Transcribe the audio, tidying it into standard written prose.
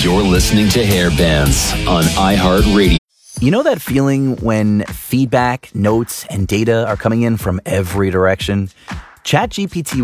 You're listening to Hair Bands on iHeartRadio. You know that feeling when feedback, notes, and data are coming in from every direction? ChatGPT